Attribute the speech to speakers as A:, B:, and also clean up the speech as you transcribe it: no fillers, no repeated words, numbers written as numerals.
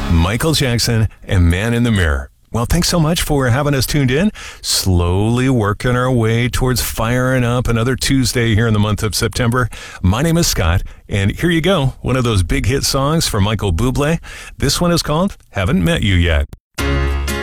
A: Michael Jackson and Man in the Mirror. Well, thanks so much for having us tuned in. Slowly working our way towards firing up another Tuesday here in the month of September. My name is Scott, and here you go. One of those big hit songs from Michael Bublé. This one is called Haven't Met You Yet.